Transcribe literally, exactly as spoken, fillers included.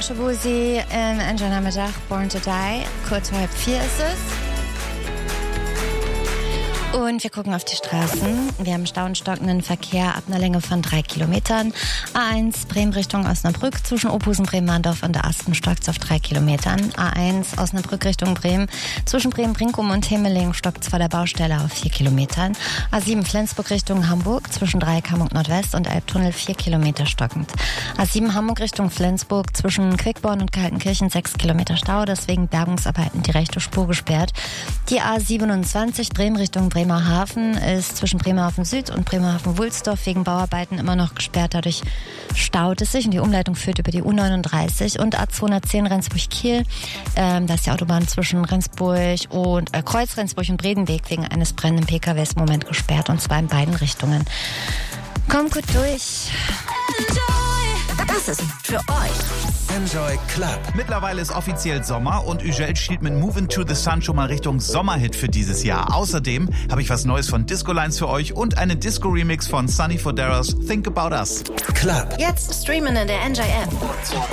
Shabuzi im Enjoy Nachmittag, Born to Die. Kurz vor halb vier ist es. Und wir gucken auf die Straßen. Wir haben Stau und stockenden Verkehr ab einer Länge von drei Kilometern. A eins Bremen Richtung Osnabrück zwischen Ophusen, Bremen-Mahndorf und der Asten stockt es auf drei Kilometern. A eins Osnabrück Richtung Bremen zwischen Bremen-Brinkum und Hemeling stockt es vor der Baustelle auf vier Kilometern. A sieben Flensburg Richtung Hamburg zwischen Dreieck Hamburg Nordwest und Elbtunnel vier Kilometer stockend. A sieben Hamburg Richtung Flensburg zwischen Quickborn und Kaltenkirchen sechs Kilometer Stau, deswegen Bergungsarbeiten die rechte Spur gesperrt. Die A siebenundzwanzig Bremen Richtung Bremerhaven ist zwischen Bremerhaven Süd und Bremerhaven-Wulsdorf wegen Bauarbeiten immer noch gesperrt. Dadurch staut es sich und die Umleitung führt über die U neununddreißig und A zweihundertzehn Rendsburg-Kiel. Ähm, da ist die Autobahn zwischen Rendsburg und äh, Kreuz Rendsburg und Bredenweg wegen eines brennenden P K Ws im Moment gesperrt und zwar in beiden Richtungen. Kommt gut durch. Das ist für euch. Enjoy Club. Mittlerweile ist offiziell Sommer und Ugel schielt mit Move Into the Sun schon mal Richtung Sommerhit für dieses Jahr. Außerdem habe ich was Neues von Disco Lines für euch und einen Disco-Remix von Sunny Foderos Think About Us. Club. Jetzt streamen in der Enjoy App.